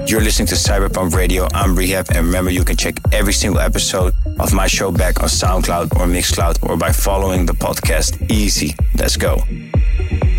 You're listening to Cyberpunk Radio. I'm Rehab, and remember, you can check every single episode of my show back on SoundCloud or Mixcloud or by following the podcast. Easy. Let's go.